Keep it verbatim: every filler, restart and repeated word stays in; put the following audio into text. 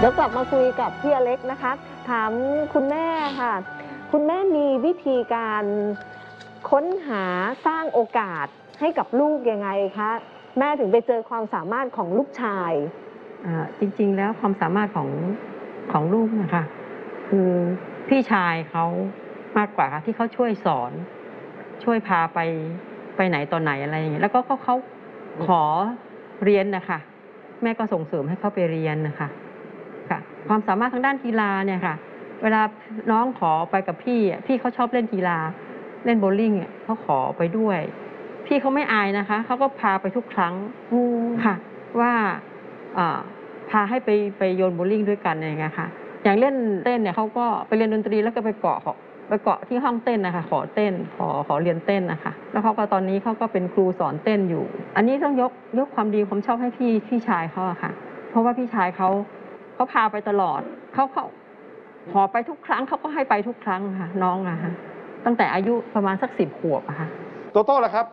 ดี๋ยวกลับมาคุยกับพี่อเล็กนะคะถามคุณแม่ค่ะคุณแม่มีวิธีการค้นหาสร้างโอกาสให้กับลูกยังไงคะแม่ถึงไปเจอความสามารถของลูกชายจริงๆแล้วความสามารถของของลูกนะคะคือพี่ชายเขามากกว่าค่ะที่เขาช่วยสอนช่วยพาไปไปไหนตอนไหนอะไรอย่างเงี้ยแล้วก็เขาเขาขอเรียนนะคะแม่ก็ส่งเสริมให้เขาไปเรียนนะคะค่ะความสามารถทางด้านกีฬาเนี่ยค่ะเวลาน้องขอไปกับพี่พี่เขาชอบเล่นกีฬาเล่นโบว์ลิ่งเขาขอไปด้วยพี่เขาไม่อายนะคะเขาก็พาไปทุกครั้งค่ะว่าพาให้ไปไปโยนโบว์ลิ่งด้วยกันอะไรอย่างเงี้ยค่ะอย่างเล่นเต้นเนี่ยเขาก็ไปเรียนดนตรีแล้วก็ไปเกาะไปเกาะที่ห้องเต้นนะคะขอเต้นขอขอเรียนเต้นนะคะแล้วเขาก็ตอนนี้เขาก็เป็นครูสอนเต้นอยู่อันนี้ต้องยกยกความดีความชอบให้พี่พี่ชายเขาอะค่ะเพราะว่าพี่ชายเขาเขาพาไปตลอดเขาเขาขอไปทุกครั้งเขาก็ให้ไปทุกครั้งค่ะน้องอะค่ะตั้งแต่อายุประมาณสักสิบขวบอะค่ะโตโต้ล่ะครับ